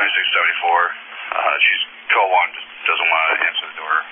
2674. She's 12-1, doesn't want to answer the door.